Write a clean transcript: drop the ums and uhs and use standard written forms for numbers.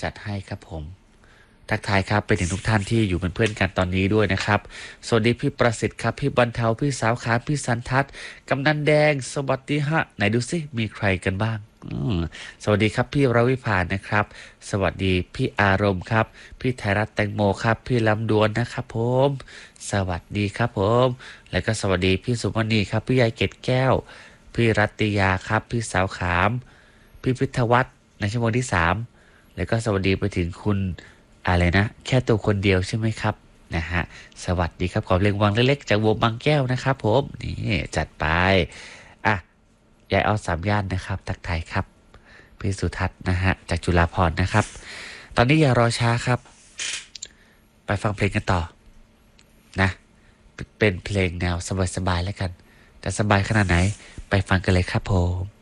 จัดให้ครับผมทักทายครับไปถึงทุกท่านที่อยู่เป็นเพื่อนกันตอนนี้ด้วยนะครับสวัสดีพี่ประสิทธิ์ครับพี่บรรเทาพี่สาวขาพี่สันทัศน์กำนันแดงสวัสดีฮะไหนดูสิมีใครกันบ้างสวัสดีครับพี่รวิภานะครับสวัสดีพี่อารมณ์ครับพี่ไทยรัฐแตงโมครับพี่ลำดวนนะครับผมสวัสดีครับผมแล้วก็สวัสดีพี่สุวรรณีครับพี่ยายเกตแก้วพี่รัตติยาครับพี่สาวขามพี่พิทวัฒน์ในชั่วโมงที่3แล้วก็สวัสดีไปถึงคุณอะไรนะแค่ตัวคนเดียวใช่ไหมครับนะฮะสวัสดีครับขอเพลงวังเล็กๆจากวงบางแก้วนะครับผมนี่จัดไปอ่ะยายเอา3 ย่านนะครับทักทายครับพี่สุทัศน์นะฮะจากจุฬาภรณ์นะครับตอนนี้อย่ารอช้าครับไปฟังเพลงกันต่อนะเป็นเพลงแนวสบายๆแล้วกันแต่สบายขนาดไหนไปฟังกันเลยครับผม